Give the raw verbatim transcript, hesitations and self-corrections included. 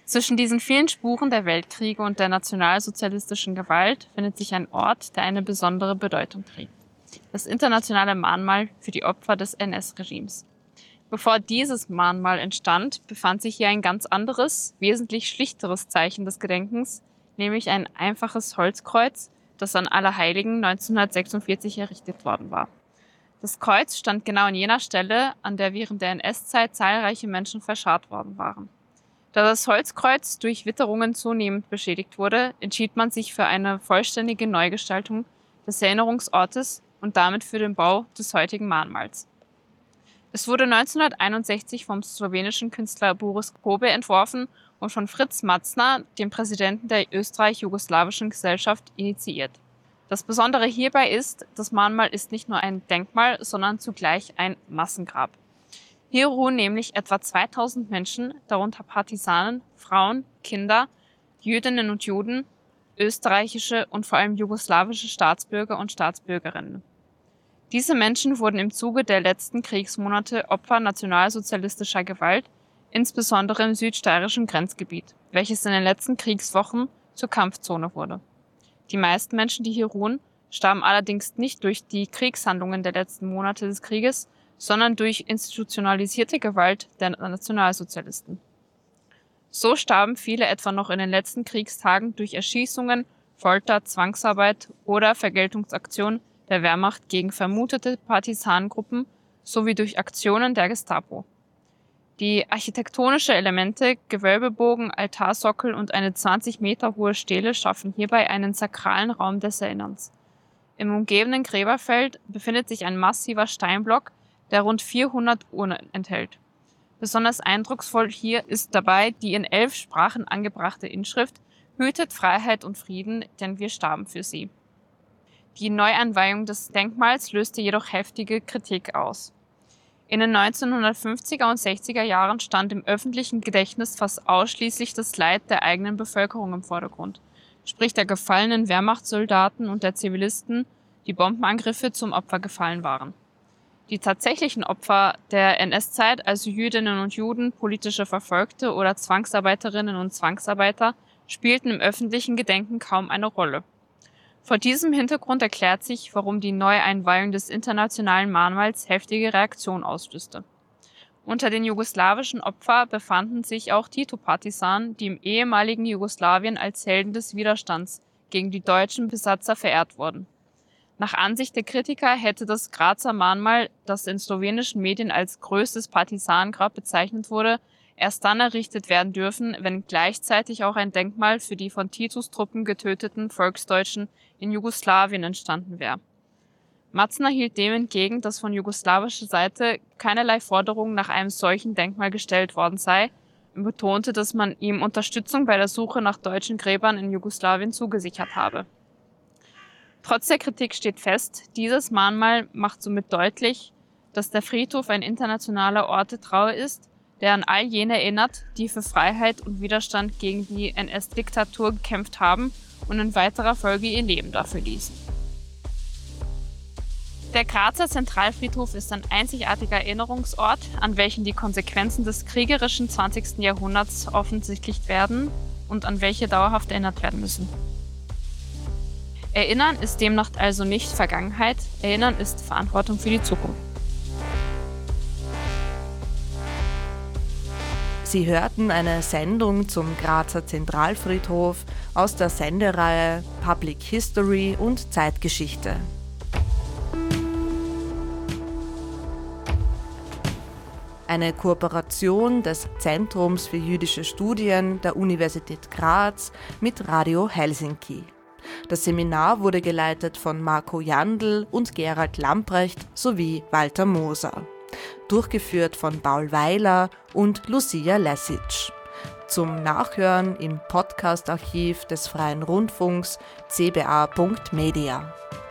Zwischen diesen vielen Spuren der Weltkriege und der nationalsozialistischen Gewalt findet sich ein Ort, der eine besondere Bedeutung trägt: das internationale Mahnmal für die Opfer des N S-Regimes. Bevor dieses Mahnmal entstand, befand sich hier ein ganz anderes, wesentlich schlichteres Zeichen des Gedenkens, nämlich ein einfaches Holzkreuz, das an Allerheiligen neunzehnhundertsechsundvierzig errichtet worden war. Das Kreuz stand genau an jener Stelle, an der während der N S-Zeit zahlreiche Menschen verscharrt worden waren. Da das Holzkreuz durch Witterungen zunehmend beschädigt wurde, entschied man sich für eine vollständige Neugestaltung des Erinnerungsortes und damit für den Bau des heutigen Mahnmals. Es wurde neunzehnhunderteinundsechzig vom slowenischen Künstler Boris Kobe entworfen und von Fritz Matzner, dem Präsidenten der Österreich-Jugoslawischen Gesellschaft, initiiert. Das Besondere hierbei ist, das Mahnmal ist nicht nur ein Denkmal, sondern zugleich ein Massengrab. Hier ruhen nämlich etwa zweitausend Menschen, darunter Partisanen, Frauen, Kinder, Jüdinnen und Juden, österreichische und vor allem jugoslawische Staatsbürger und Staatsbürgerinnen. Diese Menschen wurden im Zuge der letzten Kriegsmonate Opfer nationalsozialistischer Gewalt, insbesondere im südsteirischen Grenzgebiet, welches in den letzten Kriegswochen zur Kampfzone wurde. Die meisten Menschen, die hier ruhen, starben allerdings nicht durch die Kriegshandlungen der letzten Monate des Krieges, sondern durch institutionalisierte Gewalt der Nationalsozialisten. So starben viele etwa noch in den letzten Kriegstagen durch Erschießungen, Folter, Zwangsarbeit oder Vergeltungsaktionen der Wehrmacht gegen vermutete Partisanengruppen sowie durch Aktionen der Gestapo. Die architektonische Elemente, Gewölbebogen, Altarsockel und eine zwanzig Meter hohe Stele schaffen hierbei einen sakralen Raum des Erinnerns. Im umgebenden Gräberfeld befindet sich ein massiver Steinblock, der rund vierhundert Urnen enthält. Besonders eindrucksvoll hier ist dabei die in elf Sprachen angebrachte Inschrift: Hütet Freiheit und Frieden, denn wir starben für sie. Die Neueinweihung des Denkmals löste jedoch heftige Kritik aus. In den neunzehnhundertfünfziger und sechziger Jahren stand im öffentlichen Gedächtnis fast ausschließlich das Leid der eigenen Bevölkerung im Vordergrund, sprich der gefallenen Wehrmachtssoldaten und der Zivilisten, die Bombenangriffe zum Opfer gefallen waren. Die tatsächlichen Opfer der N S-Zeit, also Jüdinnen und Juden, politische Verfolgte oder Zwangsarbeiterinnen und Zwangsarbeiter, spielten im öffentlichen Gedenken kaum eine Rolle. Vor diesem Hintergrund erklärt sich, warum die Neueinweihung des internationalen Mahnmals heftige Reaktionen auslöste. Unter den jugoslawischen Opfern befanden sich auch Tito-Partisanen, die im ehemaligen Jugoslawien als Helden des Widerstands gegen die deutschen Besatzer verehrt wurden. Nach Ansicht der Kritiker hätte das Grazer Mahnmal, das in slowenischen Medien als größtes Partisanengrab bezeichnet wurde, erst dann errichtet werden dürfen, wenn gleichzeitig auch ein Denkmal für die von Titos Truppen getöteten Volksdeutschen in Jugoslawien entstanden wäre. Matzner hielt dem entgegen, dass von jugoslawischer Seite keinerlei Forderung nach einem solchen Denkmal gestellt worden sei und betonte, dass man ihm Unterstützung bei der Suche nach deutschen Gräbern in Jugoslawien zugesichert habe. Trotz der Kritik steht fest, dieses Mahnmal macht somit deutlich, dass der Friedhof ein internationaler Ort der Trauer ist, der an all jene erinnert, die für Freiheit und Widerstand gegen die N S-Diktatur gekämpft haben und in weiterer Folge ihr Leben dafür ließen. Der Grazer Zentralfriedhof ist ein einzigartiger Erinnerungsort, an welchen die Konsequenzen des kriegerischen zwanzigsten Jahrhunderts offensichtlich werden und an welche dauerhaft erinnert werden müssen. Erinnern ist demnach also nicht Vergangenheit, Erinnern ist Verantwortung für die Zukunft. Sie hörten eine Sendung zum Grazer Zentralfriedhof aus der Sendereihe Public History und Zeitgeschichte. Eine Kooperation des Zentrums für jüdische Studien der Universität Graz mit Radio Helsinki. Das Seminar wurde geleitet von Marco Jandl und Gerald Lamprecht sowie Walter Moser. Durchgeführt von Paul Weiler und Lucia Lesic. Zum Nachhören im Podcast-Archiv des Freien Rundfunks c b a punkt media.